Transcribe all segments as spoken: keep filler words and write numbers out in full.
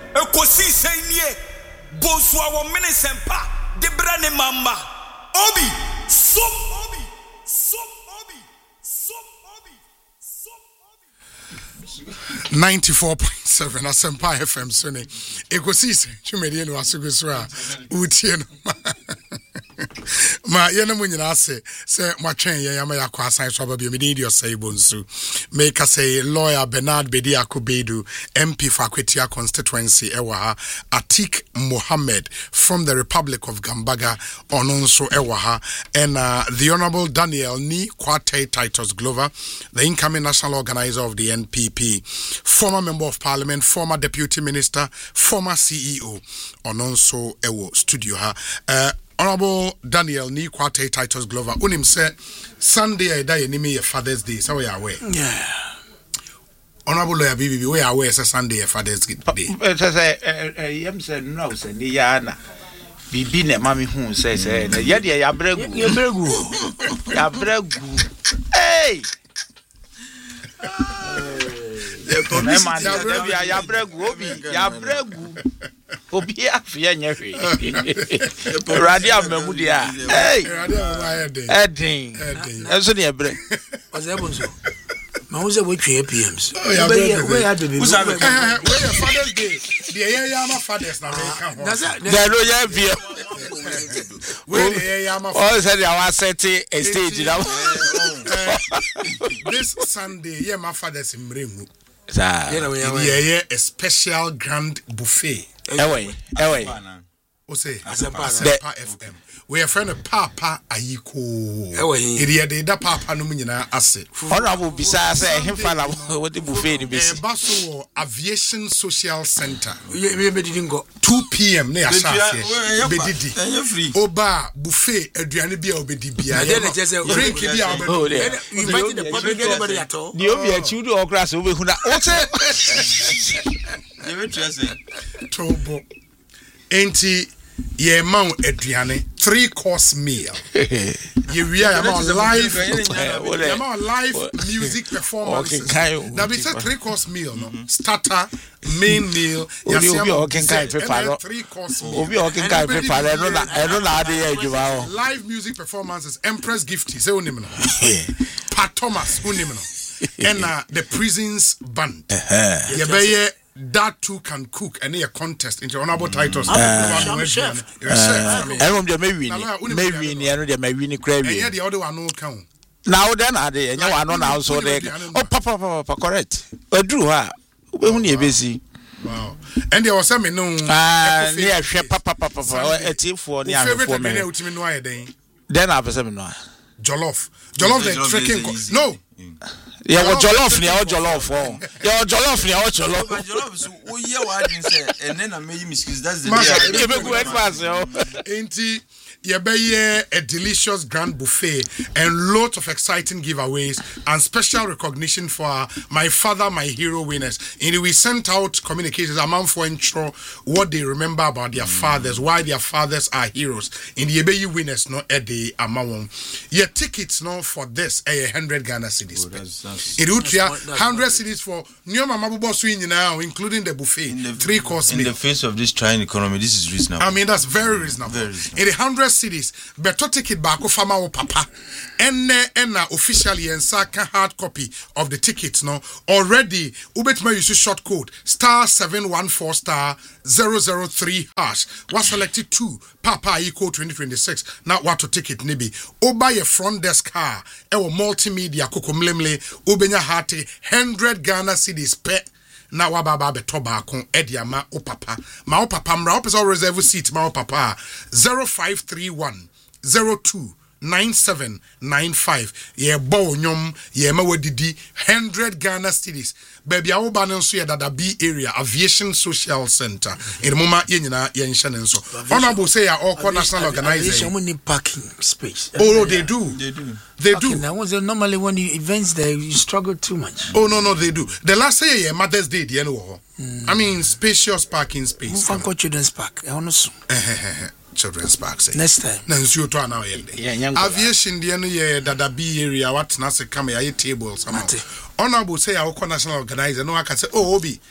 Ekosi senye bonswa wo mene sempa de brane mama obi som obi som obi som obi som obi ninety-four point seven Asempa F M Sone Ekosi senye no asugusura utie no ma yena mu nyina ase se matwen ye yama yakwa asan so ababio me di osai bonsu make say lawyer Bernard Bedi Akobedu M P for Akwetia constituency ewa ha Atik Mohammed from the Republic of Gambaga ononso ewa ha and uh, the Honorable Daniel Ni Kwate Titus Glover, the incoming national organizer of the N P P, former member of parliament, former deputy minister, former C E O ononso ewo studio ha uh, Honorable Daniel Ni Kwate Titus Glover unim say Sunday I die enemy your Father's Day, so we are aware. Yeah. Honorable Lawyer B B B, we are aware say Sunday Father's Day. Say yam say no say ni ya na bibi na mami hu say say na ye de ya bregu ya bregu ya bregu hey na man ya ya bregu obi ya bregu obi afia nyehwe radio amamu dia hey edin enso ne ebre ozebonso ma uze we twe P Ms we ya baby we ya Father's Day the ye ya ma fathers na make am the no ya via we the ye ya ma all said ya was set a stage now this Sunday ye ma fathers mremu sa ye ye a special grand buffet ewe ewe o say Asempa F M we are friend of Papa Ayiko ewe iri de da papa no nyina ase honorable bisa say himfa na what the buffet ni besi e baso aviation social center we be didn't go two p m na ya shase be didi oba buffet aduane bia obedi bia drink bia obedi we invite the public anybody at all the obi achieve do okra so we hu na o say ye we trust tobo enti ye man aduane three course meal ye we are live ye man live music performances now we say three course meal no starter main meal obi obi kan prepare three course meal obi obi kan prepare no na no na ade ya adwuma ho live music performances Empress Gifty say onim no Pat Thomas onim no and uh, the prisons band ye be that too can cook and a contest into honorable titles. I'm a chef. You're a chef. I don't know maybe maybe ni ano de maybe ni crave. And yeah, the other one no count. Now then are they and you are not now so they oh papa papa correct. Odru ha. We hu ni ebesi. Wow. And there was some no ah near papa papa etifo ni afo me. Then I person no. Jollof. Jollof the trekking no. Yeah, what jollof near jollof oh. Yeah, jollof near jollof. Jollof so wo ye wa adwin say and then I make mistakes that's the day. You be go advance yo. Enti ye be a delicious grand buffet and lots of exciting giveaways and special recognition for my father my hero winners. And we sent out communications among for intro what they remember about their fathers, why their fathers are heroes. In the Yebe winners no a day among your tickets no for this a hundred Ghana cedis. It would be hundred cedis for new mama swing now, including the buffet, the, three course in meal. The face of this trying economy, this is reasonable. I mean that's very reasonable. Very reasonable. In the hundred cities, better ticket back of Fama or Papa. And na officially and second hard copy of the tickets no already. Ubetma use short code star seven one four star zero zero three hash. Was selected two Papa Eco twenty twenty six. Now what to ticket nibi. Oba your front desk car. Ewo multimedia kokomlemle. Ubenya hati hundred Ghana cedis pe. Na wababa be toba kon edia ma o papa ma o papa mra o pesa reserve seat ma o papa zero five three one zero two nine seven nine five ye bo nyom ye ma wadidi one hundred Ghana cedis baby awo ba nso ye dada B area aviation social center in mama ye nyina ye nhye ne nso honorable say ya all national organizer aviation need parking space oh no they do they do they okay, do now was normally when you events there you struggle too much oh no no they do the last year yeah, Mother's Day the end I mean spacious parking space Move children's park I want to children's park say next time na nsuo to ana yende aviation de no ye dada B area what na se come ya table somehow honorable say our national organizer no aka say oh obi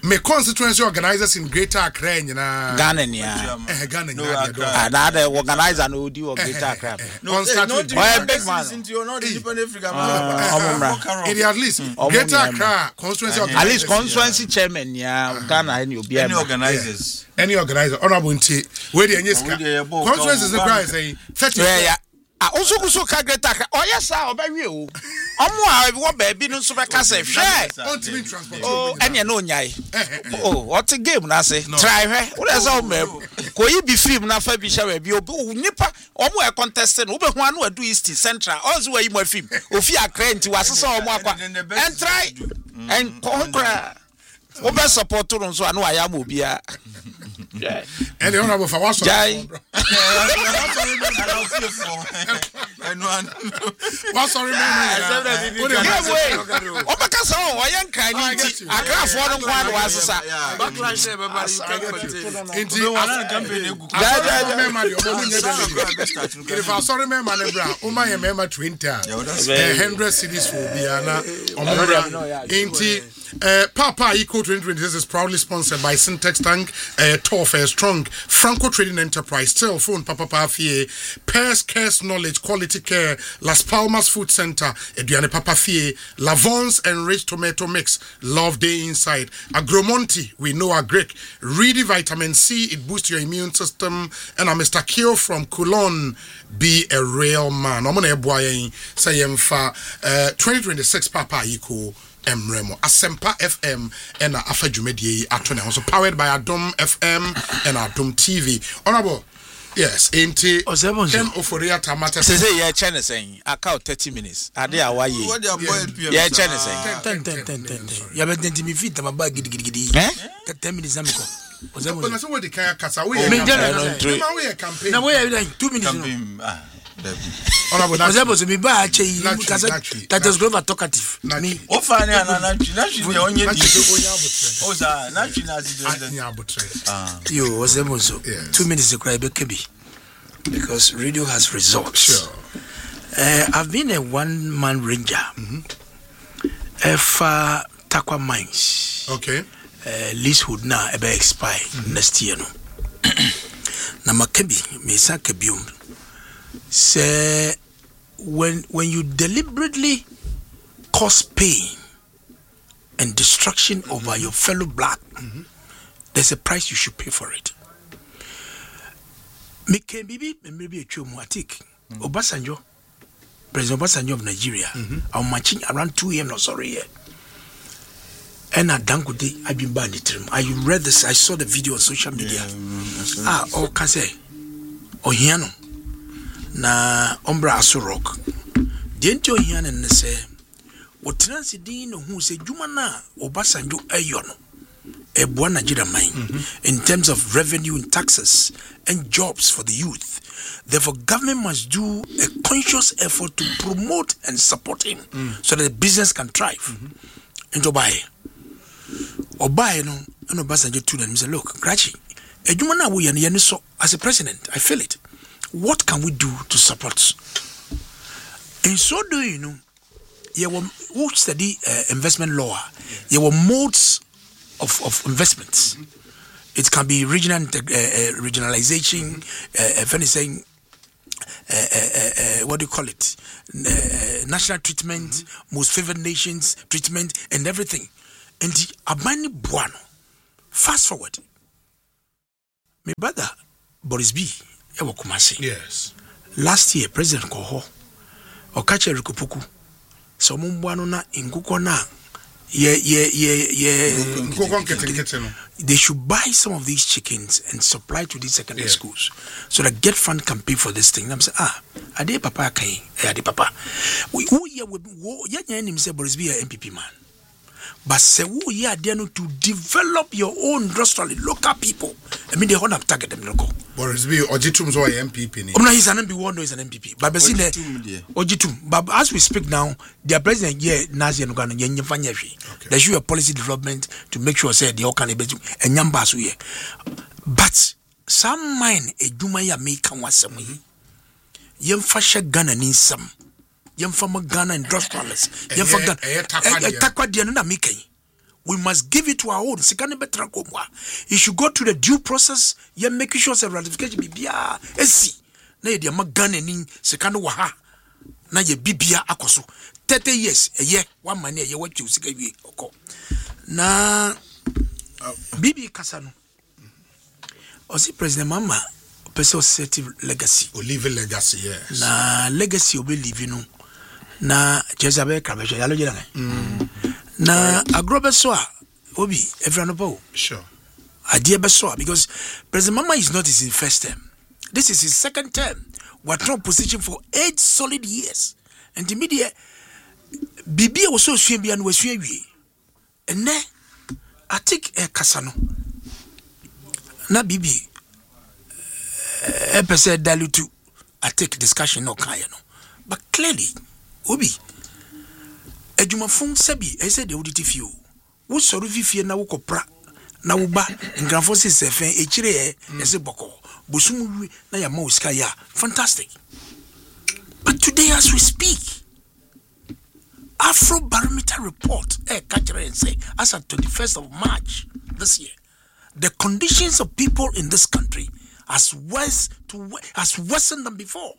me constituency organizers in Greater Accra nyina Ghana nia eh Ghana No, nya Accra. ah na the organizer no di o Greater Accra on Saturday oh big man You're not independent Africa. it at least Greater Accra constituency at organizers least constituency chairman nia Ghana any obi Any organizers. any organizer honorable nti we dey enyeska we dey ebo constituency is the price say thirty yeah ah also so ka Greater Accra oh yes sir obawie o omo a wo ba bi no so be ka say hwe on to transport oh anya no nyai oh what game na say try hwe wo dey say o me ko yi bi film na fa bi hwe bi obi nipa omo e contest no wo be hu anu adu east central also we mo film ofi Accra nti wasesa omo akwa and try and conquer wo be support no so anu aya mo bia yeah and the honorable for what jai what sorry man obaka so o yen kan ni ti Accra for no kwa do asesa backlash e baba you can continue inti wana campaign egu if I sorry man man bra o man ye man twenty one hundred cities for biana omura inti Uh, Papa Eco twenty twenty-six is proudly sponsored by Syntex Tank, uh, Tough, uh, Strong, Franco Trading Enterprise, Telephone, Papa Pafie, Pairs Cares Knowledge, Quality Care, Las Palmas Food Center, Eduane Papa Fie, Lavon's Enriched Tomato Mix, Love Day Inside, Agromonti, we know are great, Ready Vitamin C, it boosts your immune system, and I'm Mister Kyo from Cologne, be a real man. I'm going to say uh, twenty twenty-six Papa Eco. Emremo Asempa F M and Afa Jumedie atone so powered by Adom F M and Adom T V. Honorable, yes, inti ten oforia tamata say say yeah channel saying account thirty minutes ade awaye What they are boiled P M. yeah channel saying ten ten ten ten ya be ten mi fit ma bag gidi gidi gidi eh ten minutes am ko ozebo na so what the kaya kasa we me we campaign na we two minutes Campaign. Ah. Honorable ozebo so mi ba ache yi kasa that is global talkative me O fani ana na chi na chi de onye di. onya abutre O za na chi na si de. anya abutre Ah. yo ozebo so two minutes cry be kebi because radio has results. sure uh, I've been a one man ranger mm-hmm. uh, for Takwa Mines. okay uh, leasehold na ebe expire mm-hmm. next year no na makabi me sa kabium say when when you deliberately cause pain and destruction mm-hmm. over your fellow black mm-hmm. there's a price you should pay for it. Me can be maybe a true Muatik Obasanjo, President Obasanjo of Nigeria. Mm-hmm. I'm matching around two a.m. No sorry here. And I dangude I've been banned it. I read this, I saw the video on social media. Yeah, mm, ah, oh can say oh hiano na ombra aso rock. Dento hiano and say what transidin who say Jumana Obasanjo ayono. A Nigeria mine mm-hmm. in terms of revenue and taxes and jobs for the youth. Therefore, government must do a conscious effort to promote and support him mm. so that the business can thrive. Mm-hmm. And to buy, or buy, no, no, Basanjo to them say, look, Grachi, so as a president, I feel it. What can we do to support? And so do you know, you will study uh, investment law, you will modes. Of, of investments. Mm-hmm. It can be regional uh, uh, regionalization, uh, if anything, uh, uh, uh, what do you call it? Uh, national treatment, mm-hmm. most favored nations treatment, and everything. And the Abani Buano. Fast forward. My brother, Boris B. Ewo Kumasi. Yes. Last year, President Koho, Okache Rikupuku, so Mumbuano na Inguko na. Yeah, yeah, yeah, yeah. They should buy some of these chickens and supply to these secondary yeah. schools so that Get Fund can pay for this thing. And I'm saying, ah, are they papa? Kai, are they papa? We who yeah we yeah yeah him say Boris be a M P P man, but say who yeah they know to develop your own industrial local people. I mean they want to target them local. Boris B Ojitum so M P P. No, he's an M P. One no, he's an M P P. But Ojitum, but as we speak now, their president yeah Nazi and Uganda yeah fanyafi. There should be a policy development to make sure say the Okan ebe and Yambasu here. But some mine a Juma ya make and was some yem fasha Ghana in some yem from Ghana industrialists yem for Ghana takwa diana na make we must give it to our own. Sikane betra komwa. You should go through the due process. You make sure the ratification be bia. Esi. Na ye dia magane ni sikane waha. Na ye bibia akoso. thirty years a year one man ye what you sika wi oko. Na Bibi Kasano. Osi President Mama person set legacy. O leave a legacy, yes. Na legacy obe leave no. Na Jezabe Kabesha yalo jira. Mm. Na agrobe so obi everyone know. Sure. Idea beso because President Mama is not his first term. This is his second term. We're trying position for eight solid years. And the media Bibi was so swim and was swim. And ne I think a Kasano. Na Bibi a percent dilute to I take discussion no kaya no. But clearly Obi Ejumafun Sebi, I said the audit few. What sort of fee na woko pra na uba in Grand Forces Sefen, a chire, as a boko, Busumu na ya Moskaya. Fantastic. But today, as we speak, Afro Barometer report, eh, catch and say, as at twenty-first of March this year, the conditions of people in this country has worse to has worsened than before.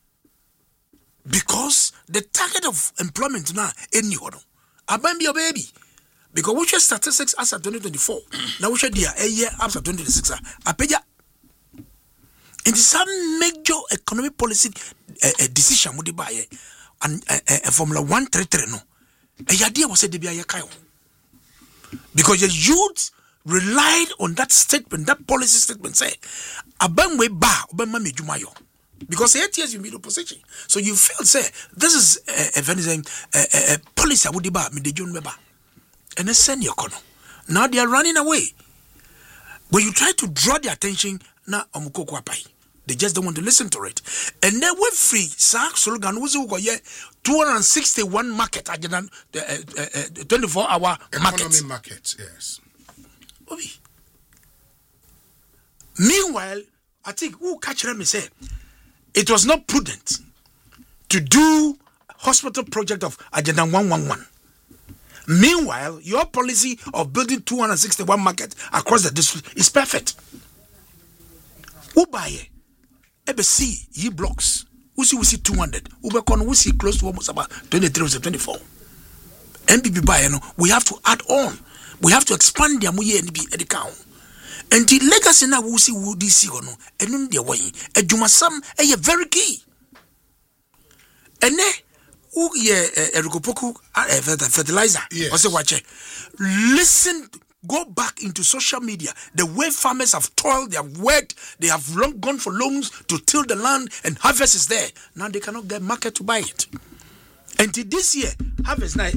Because the target of employment now any hono. Abambi your baby. Because which statistics as at twenty twenty-four. Now which dia a year after twenty twenty-six. Apeja. In some major economic policy uh, uh, decision would buy and uh, uh, Formula one thirty-three no. A idea was said to be a kayo. Because the youth relied on that statement, that policy statement say Abamwe ba Obama mejumayo. Because eight years you made opposition. So you feel, say, this is a, a, a, a, a policy I would debate me the John Weber. And they send your corner. Now they are running away. When you try to draw their attention, now they just don't want to listen to it. And then we're free. Sak slogan was two hundred sixty-one market the twenty-four hour market. Economy market, yes. Meanwhile, I think who catch them say it was not prudent to do hospital project of Agenda one one one. Meanwhile, your policy of building two hundred sixty-one markets across the district is perfect. Who buy it? Ebe see ye blocks. We see we see two hundred. Ube kon we see close to almost about twenty-three or twenty-four. M P B buy no. We have to add on. We have to expand their muye and be at the count. And the legacy now we see who this see or no. And nun their way. A jumasam a very key. And ne who ye a rukopoku fertilizer. Yes. Also watch it. Listen, go back into social media. The way farmers have toiled, they have worked, they have long gone for loans to till the land, and harvest is there. Now they cannot get market to buy it. Until this year, harvest now. Is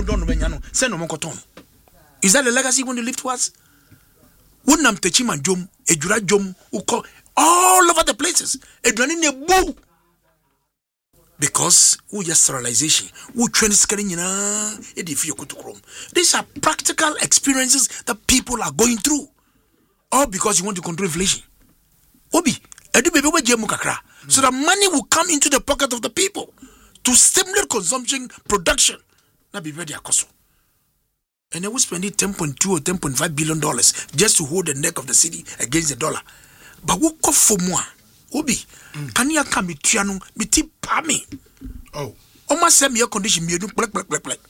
that the legacy you want to leave to us? Wouldn't Techima Jom, Ejura Jom, Uko, all over the places. Edranine boo. Because we just sterilization, we train scaring you know, these are practical experiences that people are going through. All because you want to control inflation. Obi, edu baby we jemu kakra. So that money will come into the pocket of the people to stimulate consumption, production. That be very akoso. And they will spend it ten point two or ten point five billion dollars just to hold the neck of the city against the dollar. But what go for more? Obi, mm. Can you come with Tiano, with Tip Pami? Oh, almost send me a condition, me black, black, black, black.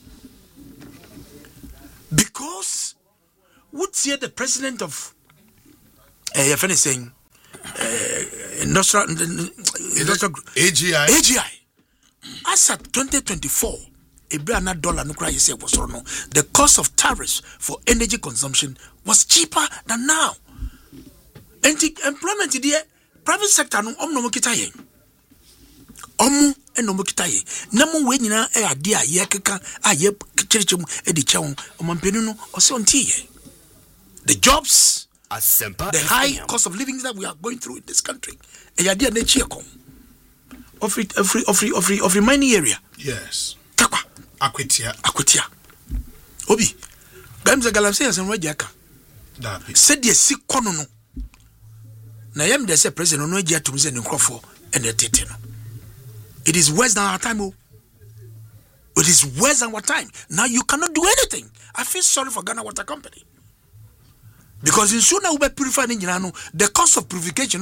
Because what's here the president of a uh, saying, uh, industrial, industrial A G I, A G I, as at twenty twenty-four, a brand dollar no cry was no. The cost of tariffs for energy consumption was cheaper than now. And the employment there. Private sector no om no mo kita yen om en no mo kita yen na mo we nyina e ade a ye keka a ye kirichem e di chewo omampenu no o se onti ye the jobs Asempa the high cost of living that we are going through in this country e ade na chi ekom of it every of of of mining area yes takwa akwetia akwetia obi gamza galamse yasen wajaka da bi said the sikono no na yam de say president no agia tum say ne nkrofo and the tete no it is worse than our time. Oh, It is worse than our time. Now you cannot do anything. I feel sorry for Ghana Water Company. Because in sooner we purify the cost of purification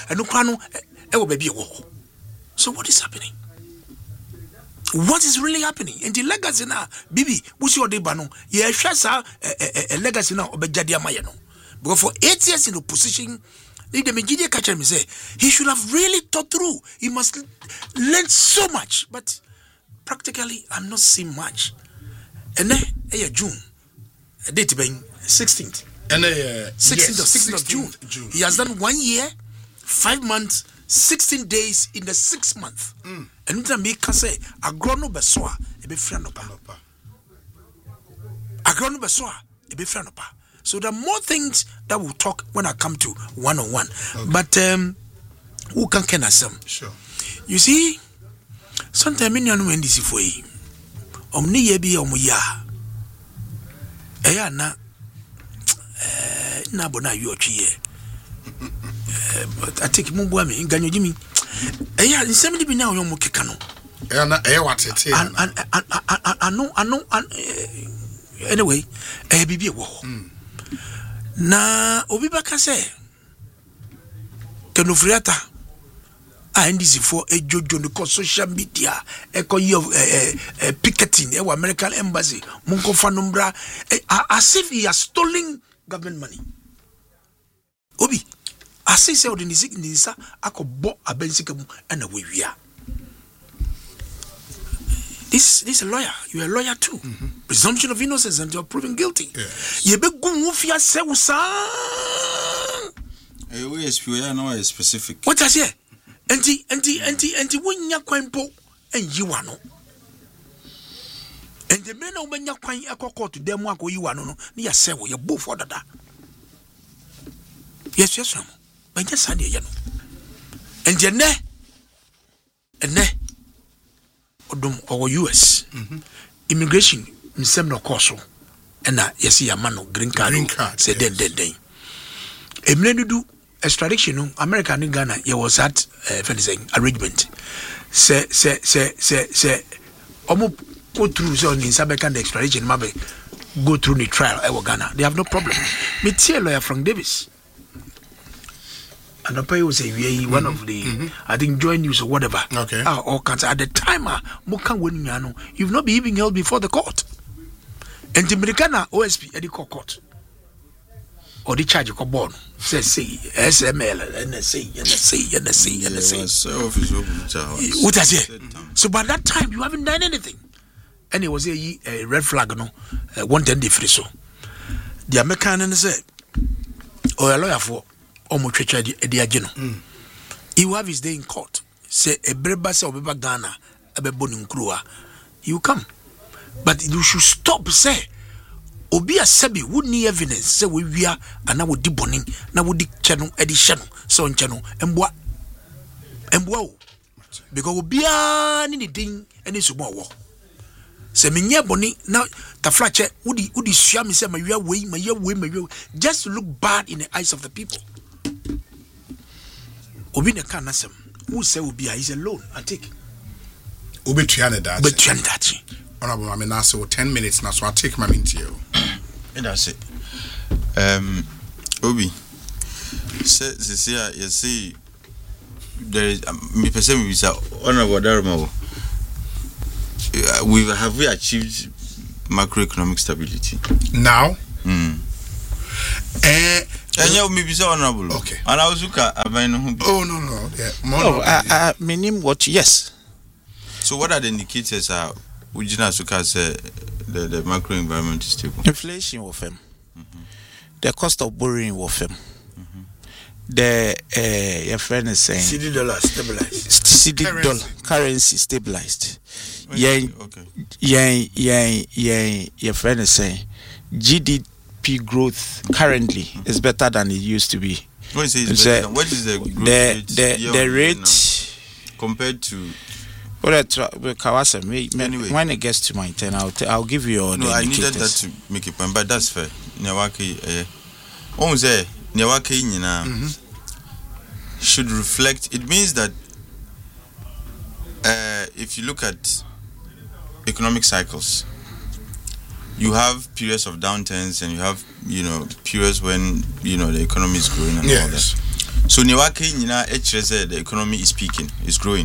and so what is happening? What is really happening? In the legacy now, Bibi, what's your debano? Yeah, shasa a legacy now obejadia mayano. Because for eight years in the position, the media catcher me say he should have really thought through. He must learn so much, but practically I'm not seeing much. And then eh June, date being sixteenth. And uh, sixteenth yes, of sixteenth of June. June. He has done one year, five months, sixteen days in the sixth month. Mm. And then me can say agrono besoa e be friend opa. Agrono besoa e be friend opa. So there are more things that we'll talk when I come to one on one. But um who can can asem? Sure. You see, sometimes in your when this for you. Omni ye bi omuya. Eya na eh na bona you otwe but I take mumbu ami ganyo jimi eya nsem bi na oyom mo keka no eya na eya watete and and anu anu anyway eh bibi e wo na obi baka say kenofriata a ndc for ejojo no social media e ko year picketing e wa American embassy munko fanumbra as if he has stolen government money. Obi, I say say the nisi nisa akobo abensika mu na wewia. This this is a lawyer. You are a lawyer too. Mm-hmm. Presumption of innocence and you are proven guilty. You be go mufia se usa. Eh we is pure no is specific. What I say? Enti enti enti enti wonya kwan po enyi wa no. Enti me na wonya kwan ekoko to dem akoyi wa no no ne ya se wo ye bo for dada. Yes, yes, Ram. But just Sunday, you know. And Jene, and ne, Odum or U S immigration, Mister No Corso, and na yes, ya mano green card, green card. Say den den den. Emile do extradition. No, America and Ghana. You was at uh, saying arrangement. Say say say say say. Omo go through so in Sabekan the extradition. Maybe go through the trial. I Ghana. They have no problem. Me tell lawyer Frank Davis. And the was a one of the mm-hmm. I think joint news or whatever. Okay. Uh, or cancer at the time, uh, you've not been even held before the court. And the Americana O S P at the court. Or the charge of born says see S M L and S C and C and C and C. What I say? So by that time you haven't done anything. And it was a, a red flag, no, uh, one ten difference. So the American said, or a lawyer for. Mm. He will have his day in court. Say a breba say obeba Ghana ebe boni nkruwa. He will come. But you should stop say obi asabi would need evidence say we wia ana wo di boni na wo di channel edi channel so on channel embwa embwa o because obi a ni din eni sumo wo say menye boni na taflache wodi wodi sua me say ma wia wei ma ye wei ma wia just to look bad in the eyes of the people. Obi ne kan asem who say obi a is alone and take obi tuane that but tuane that honorable I mean so ten minutes now so I take my minute here and that's it um obi say say you see there is me person we say honorable Daruma we have we achieved macroeconomic stability now mm. eh And you may be so honorable. Okay. And I was looking at oh no no yeah. No, I, I mean what? Yes. So what are the indicators? Are Ujina Suka say the the macro environment is stable? Inflation will firm. Mm-hmm. The cost of borrowing will firm. Mm-hmm. The uh, your friend is saying C D dollar stabilized. C D currency. dollar currency stabilized. Okay. Yeah, okay. Yeah, yeah, yeah. Your friend is saying G D P growth currently is better than it used to be. What is, it better than, what is the growth the rate the, the rate compared to? Well, Kawasa, anyway, when it gets to my turn, I'll t- I'll give you all no, the I indicators. needed that to make a point, but that's fair. Nyawaki, eh, oh, say Nyawaki, you know, should reflect. It means that uh, if you look at economic cycles. You have periods of downturns and you have, you know, periods when, you know, the economy is growing and yes. all that. So Niwake Nina said the economy is peaking, is growing.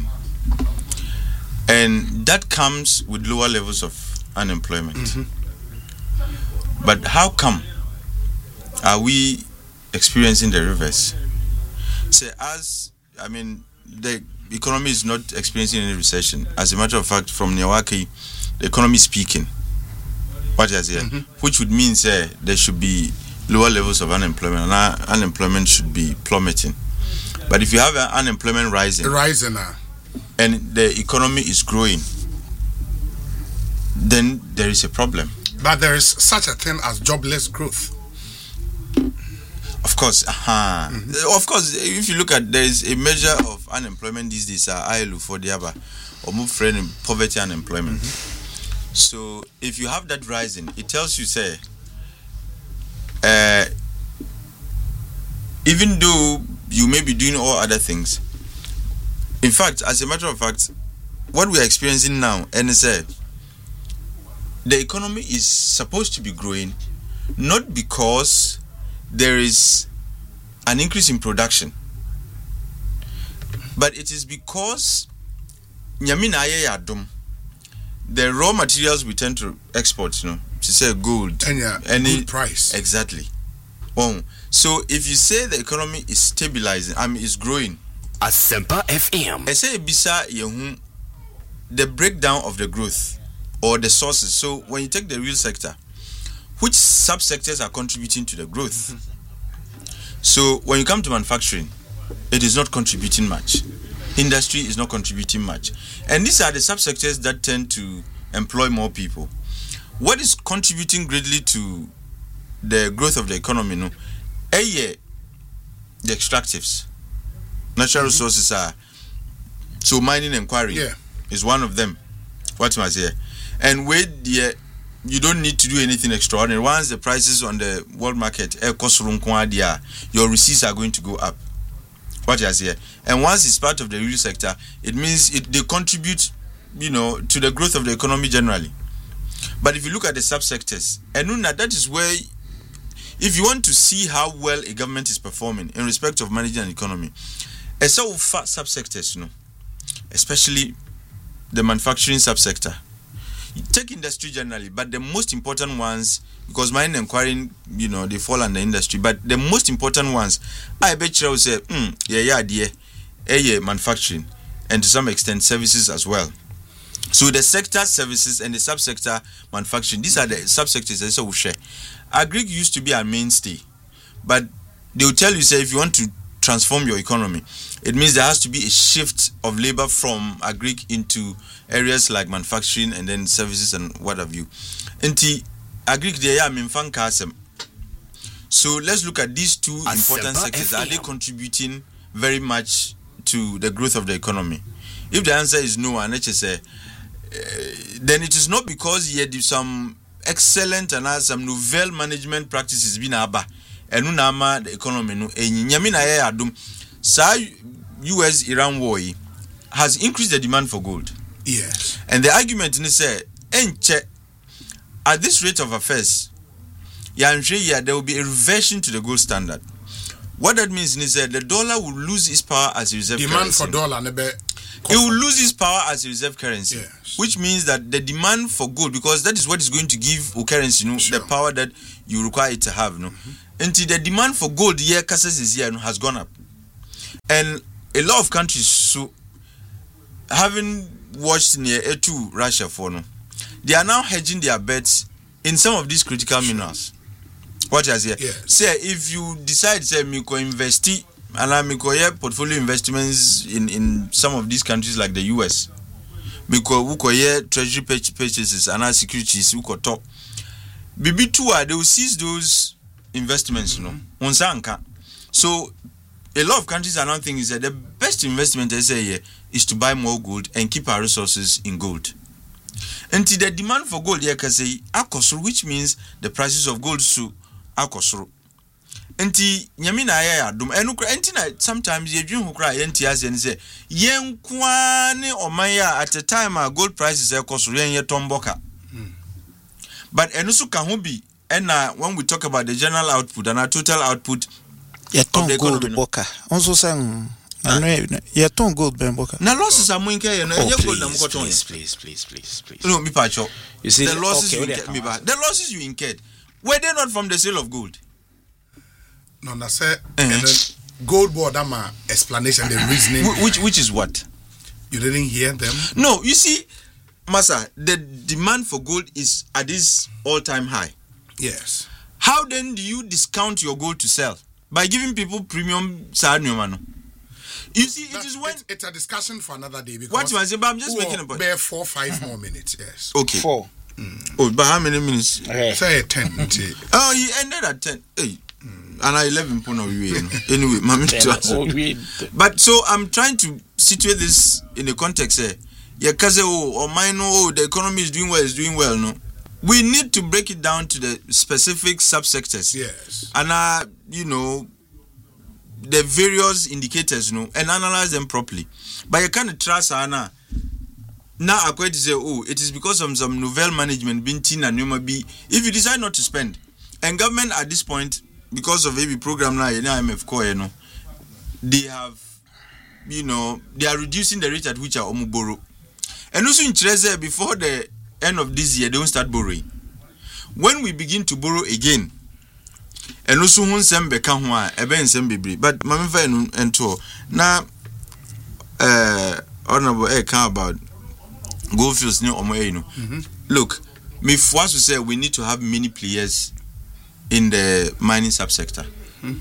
And that comes with lower levels of unemployment. Mm-hmm. But how come are we experiencing the reverse? Say, as, I mean, the economy is not experiencing any recession. As a matter of fact, from Niwake, the economy is peaking. What is it? Mm-hmm. Which would mean say there should be lower levels of unemployment, and our unemployment should be plummeting. But if you have uh, unemployment rising, rising now, and the economy is growing, then there is a problem. But there is such a thing as jobless growth. Of course, uh-huh. mm-hmm. Of course. If you look at, there is a measure of unemployment these days. I L O for the other, or move friend poverty unemployment. Mm-hmm. So if you have that rising, it tells you, say, uh, even though you may be doing all other things, in fact, as a matter of fact, what we are experiencing now, and said, the economy is supposed to be growing, not because there is an increase in production, but it is because nyamina aye adom. The raw materials we tend to export, you know, to say gold, and yeah, any good price. Exactly. Oh, so if you say the economy is stabilizing, I mean, it's growing. Asempa F M. I say bisa yehu the breakdown of the growth or the sources. So when you take the real sector, which subsectors are contributing to the growth? Mm-hmm. So when you come to manufacturing, it is not contributing much. Industry is not contributing much. And these are the subsectors that tend to employ more people. What is contributing greatly to the growth of the economy? No, a the extractives. Natural mm-hmm. resources are, so mining and quarrying yeah. is one of them. What must say? And with the, you don't need to do anything extraordinary. Once the prices on the world market, your receipts are going to go up. What you say? And once it's part of the real sector, it means it, they contribute, you know, to the growth of the economy generally. But if you look at the subsectors, and that is where, if you want to see how well a government is performing in respect of managing an economy, a so fat subsectors, you know, especially the manufacturing subsector. Take industry generally, but the most important ones, because mining and quarrying, you know, they fall under industry, but the most important ones, I bet you will say, mm, yeah, yeah, yeah, yeah, manufacturing, and to some extent services as well. So the sector services and the subsector manufacturing, these are the subsectors that we share. Agric used to be our mainstay, but they will tell you, say, if you want to transform your economy, it means there has to be a shift of labor from agric into areas like manufacturing and then services and what have you. Inti agric they are minfan kasem. So let's look at these two important sectors. Are they contributing very much to the growth of the economy? If the answer is no, and let's say, uh, then it is not because you had some excellent and some novel management practices being aba. And unama the economy no nyamina ya adum sa U S Iran war has increased the demand for gold. Yes. And the argument is say enche at this rate of affairs ya there will be a reversion to the gold standard. What that means is that the dollar will lose its power as a reserve demand currency. for dollar nebe it will lose its power as a reserve currency. Yes. Which means that the demand for gold, because that is what is going to give a currency, you know, sure. the power that you require it to have, you know. Mm-hmm. Until the demand for gold here, is here, has gone up. And a lot of countries, so having watched near A two Russia for no, they are now hedging their bets in some of these critical minerals. What is here? Yes. Say if you decide, say, me go invest and I me go here portfolio investments in, in some of these countries like the U S. Me go go here treasury purchases and our securities who go top. B B two they will seize those investments, mm-hmm. you know. So a lot of countries are now thinking that the best investment they say here is to buy more gold and keep our resources in gold. Until the demand for gold here can say akosuru, which means the prices of gold so akosuru. enti nyame na aya adom enu kra enti na sometimes ye dwen ho kra ye enti ase ne say yen kwa ne oman ya at a time a gold prices e koso yen ye tomboka but enu so ka ho bi and when we talk about the general output and our total output ye ton gold boka onso say ye ton gold ben boka na losses are moinke ye no ye gold na mo koton please please please please please no me pa cho you see the losses okay, you incurred me ba the losses you incurred were they not from the sale of gold? No, na say and then gold board ama explanation the reasoning which which is what you didn't hear them. No, you see Massa, the demand for gold is at this all-time high. Yes. How then do you discount your gold to sell? By giving people premium Saad. You see, That's, it is when it's, it's a discussion for another day. Because what you say, but I'm just making a point. Bear four, five more minutes. Yes. Okay. Four. Mm. Oh, but how many minutes? Okay. Say ten. Oh, he ended at ten. Hey, mm. and I eleven point of you. Anyway, mommy. But so I'm trying to situate this in the context here. Yeah, cause oh, or mine, oh, the economy is doing well, is doing well. No, we need to break it down to the specific subsectors. Yes. And uh, you know, the various indicators, you know, and analyze them properly. But you can't trust Anna. Now I quite say, oh, it is because of some novel management being teen and you might be if you decide not to spend. And government at this point, because of every program now, you know, I M F core, you know, they have, you know, they are reducing the rate at which are omu borrow. And also in Trezor, before the end of this year, they won't start borrowing. When we begin to borrow again, and also won some bekanwa, eben some baby, but Mamma and to now, uh, honorable air come about Goldfields near Omoeno. Look, me force to say we need to have many players in the mining subsector. Mm-hmm.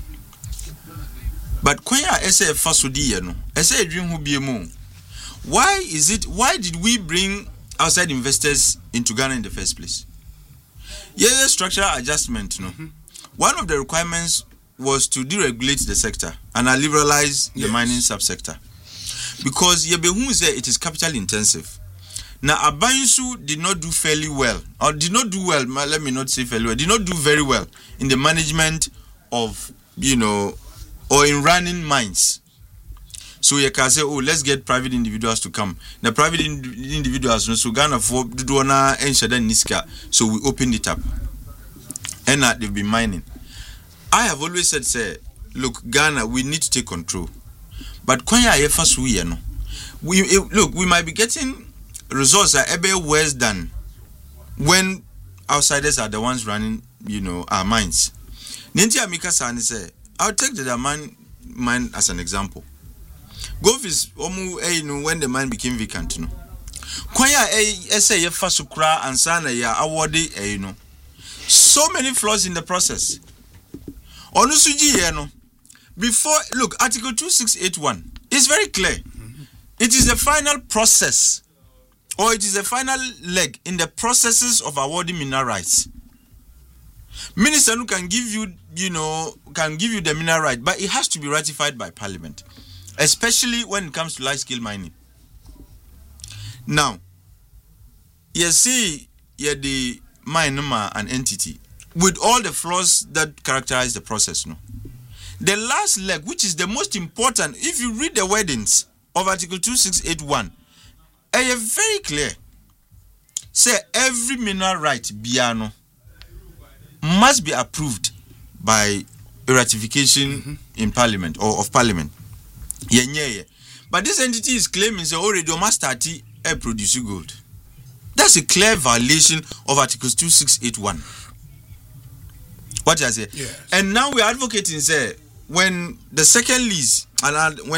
But Konya S A Fasodi, no, S A dream who be a moon. Why is it, why did we bring outside investors into Ghana in the first place? Yeah, structural adjustment, no. Mm-hmm. One of the requirements was to deregulate the sector and uh, liberalize yes. the mining subsector. Because Yebehu said it is capital intensive. Now, Abayinsu did not do fairly well, or did not do well, let me not say fairly well, did not do very well in the management of, you know, or in running mines. So you can say, oh, let's get private individuals to come. The private in- individuals, so Ghana for Duana and Shadan Niska. So we opened it up. And uh, they've been mining. I have always said, say, look, Ghana, we need to take control. But Konya first we know. We look, we might be getting results that are ever worse than when outsiders are the ones running, you know, our mines. Ninti Amika Sani say, I'll take the Daman mine as an example. Golf is omu eh, you know, when the mine became vacant, no. Kwaya eh say ye fasukra and sana ya awarded eh, you know. So many flaws in the process. Onusuji ye no. Before look, Article two six eight one is very clear. Mm-hmm. It is the final process, or it is the final leg in the processes of awarding mineral rights. Minister who can give you, you know, can give you the mineral right, but it has to be ratified by Parliament, especially when it comes to large-scale mining. Now, you see, yeah, the mine an entity with all the flaws that characterize the process. No, the last leg, which is the most important, if you read the wordings of Article two six eight one, are very clear. Say every mineral right, biano, must be approved by a ratification mm-hmm. in Parliament or of Parliament. Yeah, yeah, yeah. But this entity is claiming say already you must start to produce gold. That's a clear violation of Article two six eight one. What I say? Yes. And now we are advocating say when the second lease and when